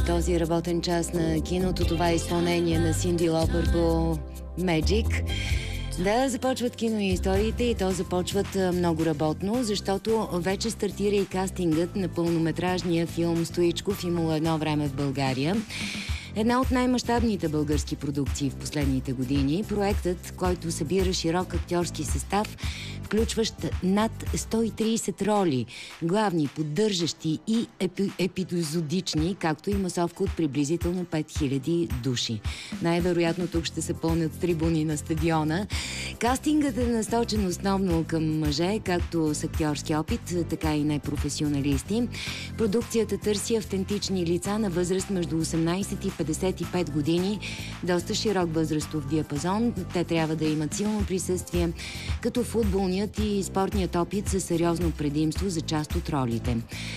този работен час на киното. Това е изпълнение на Синди Лопър по Magic. Да, започват киноисториите и то започват много работно, защото вече стартира и кастингът на пълнометражния филм Стоичков "Имало едно време в България". Една от най-мащабните български продукции в последните години. Проектът, който събира широк актьорски състав, включващ над 130 роли, главни, поддържащи и епизодични, както и масовка от приблизително 5000 души. Най-вероятно тук ще се пълнят трибуни на стадиона. Кастингът е насочен основно към мъже, както с актьорски опит, така и непрофесионалисти. Продукцията търси автентични лица на възраст между 18 и 55 години, доста широк възрастов диапазон. Те трябва да имат силно присъствие, като футболният и спортният опит са сериозно предимство за част от ролите.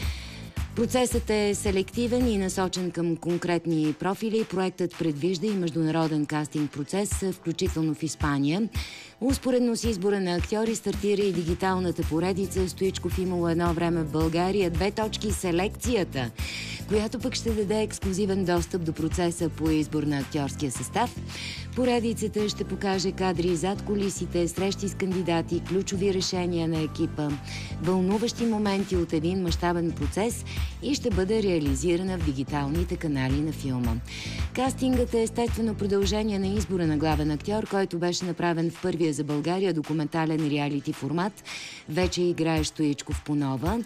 Процесът е селективен и насочен към конкретни профили. Проектът предвижда и международен кастинг процес, включително в Испания. Успоредно с избора на актьори стартира и дигиталната поредица "Стоичков "Имало едно време в България", селекцията, която пък ще даде ексклузивен достъп до процеса по избор на актьорския състав. Поредицата ще покаже кадри зад кулисите, срещи с кандидати, ключови решения на екипа, вълнуващи моменти от един мащабен процес и ще бъде реализирана в дигиталните канали на филма. Кастингът е естествено продължение на избора на главен актьор, който беше направен в първия за България документален реалити формат. Вече играе Стоичков по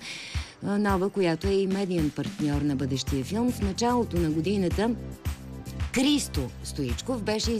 Нова, която е и медиен партньор на бъдещия филм. В началото на годината Христо Стоичков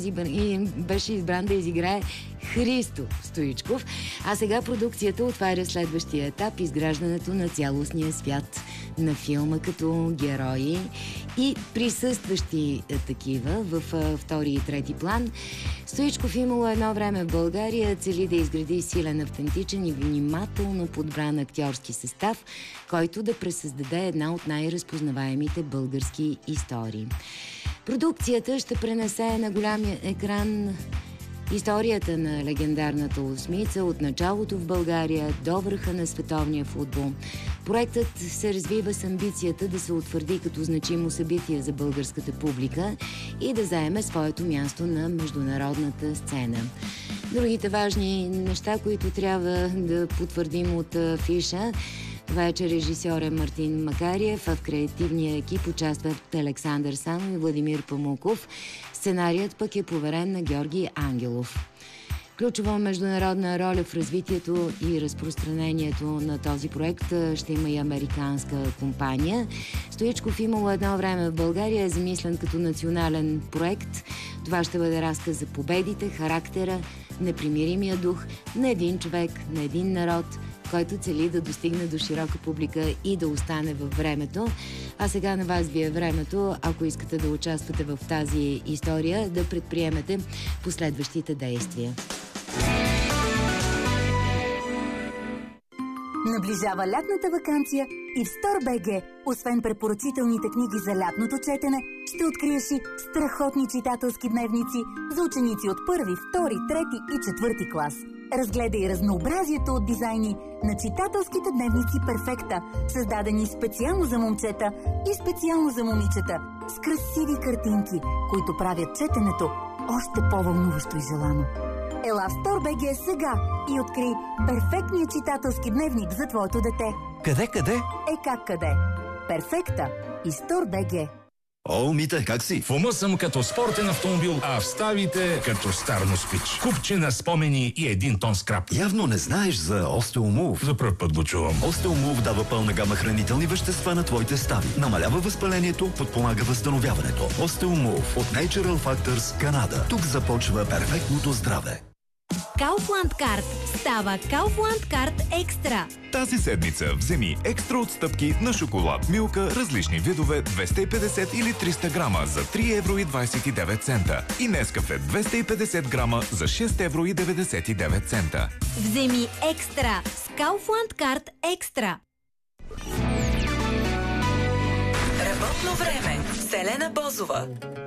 беше избран да изиграе Христо Стоичков, а сега продукцията отваря следващия етап — изграждането на цялостния свят на филма, като герои и присъстващи такива в втори и трети план. Стоичков "Имало едно време в България" цели да изгради силен, автентичен и внимателно подбран актьорски състав, който да пресъздаде една от най-разпознаваемите български истории. Продукцията ще пренесе на голямия екран историята на легендарната осмица от началото в България до върха на световния футбол. Проектът се развива с амбицията да се утвърди като значимо събитие за българската публика и да заеме своето място на международната сцена. Другите важни неща, които трябва да потвърдим от афиша: това е, че режисьор е Мартин Макариев, а в креативния екип участват Александър Санов и Владимир Памуков. Сценарият пък е поверен на Георги Ангелов. Ключова международна роля в развитието и разпространението на този проект ще има и американска компания. Стоичков "Имало едно време в България" е замислен като национален проект. Това ще бъде разказ за победите, характера, непримиримия дух на един човек, на един народ, който цели да достигне до широка публика и да остане във времето. А сега на вас ви е времето, ако искате да участвате в тази история, да предприемете последващите действия. Наближава лятната ваканция и в Store.bg, освен препоръчителните книги за лятното четене, ще откриеш и страхотни читателски дневници за ученици от първи, втори, трети и четвърти клас. Разгледай разнообразието от дизайни на читателските дневници "Перфекта", създадени специално за момчета и специално за момичета, с красиви картинки, които правят четенето още по-вълнуващо и желано. Ела в Store.bg сега и открий перфектния читателски дневник за твоето дете. Къде? Как къде? Перфекта и Store.bg. О, Мите, как си? В ума съм като спортен автомобил, а в ставите като стар москвич. Купче на спомени и 1 тон скрап. Явно не знаеш за Osteomove. За пръв път го чувам. Osteomove дава пълна гама хранителни вещества на твоите стави. Намалява възпалението, подпомага възстановяването. Osteomove от Natural Factors, Канада. Тук започва перфектното здраве. Kaufland Card става Kaufland Card Екстра. Тази седмица вземи екстра отстъпки на шоколад Милка, различни видове, 250 или 300 грама за 3,29 евро. И Нескафе 250 грама за 6,99 евро. Вземи екстра с Kaufland Card Екстра. Работно време с Елена Бозова.